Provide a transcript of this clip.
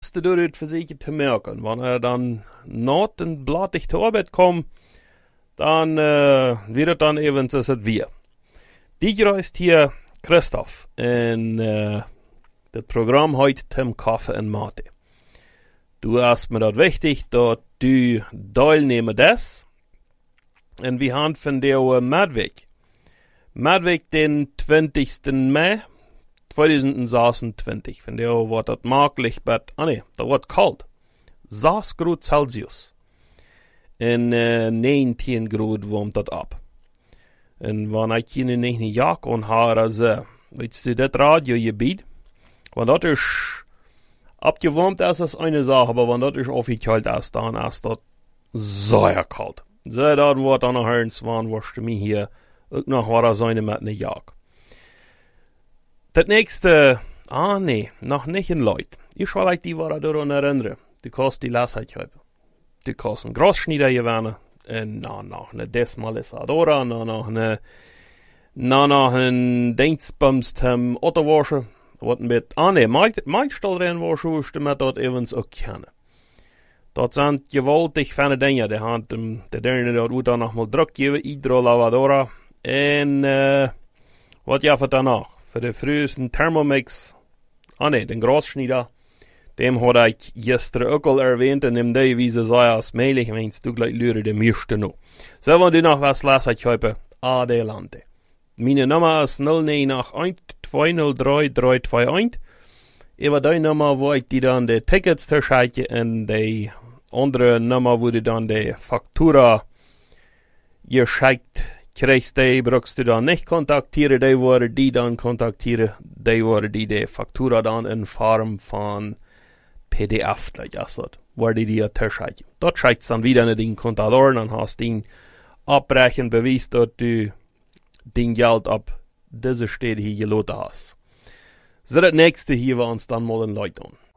beste door het verzekerd te merken. Wanneer dan nood en bladig te arbeid komt, dan weer het dan evens als het weer. Die keer is hier Christoph en het programma heet Tim Koffie en Mate. Du hast mir dat wichtig, dat du deelnemen des. En we gaan van de Maandweek. Maandweek den 20. mei 2026. Van de wordt het makkelijk, dat wordt koud. 6 graden Celsius. En 19 graden warmt dat op. En wanneer ik je niet een jak aan haar, weet je, dat radio je biedt. Want dat is opgewarmd als een zaak, maar want dat is officieel als dan als dat zeer koud. Zo dat wordt dan nog eens van worst me hier ook nog wat zijn met een jak. Dat nächste, nog niet een leid. Ik wil die wat eraan herinneren. Die kost die las had hebben. Die kost een grasschneider gewinnen. En nog een desmalisadora, nog een dienstbumst hem autowashen. Wat een beetje, meestal erin washen met dat evens ook kennen. Dat zijn geweldig fijne dingen. De dingen dat we dan nog maar druk geven, iedere lavadora. En wat ja voor daarna? Voor de vroegste Thermomix, de grasschneider. Dem had ik gisteren ook al erwähnt en in die wijze zei als meilig een stuk luren de meeste nu. Zo van die nog wat las ik hebben, adelante. Mijn nummer is 0981-203-321. Over die nummer wil ik die dan de tickets terscheiden en de andere nummer wordt dan de factura geschickt. Krijgst die, brukst du dan niet contacteren, die worden die dan contacteren, die worden die de factura dan in vorm van PDF, worden die terscheiden. Dat schickt dan wieder naar die contador, dan hast die abbrechen bewijs dat du die geld op deze steden hier geloten hast. Zo dat nächste hier we ons dan mal een leid doen.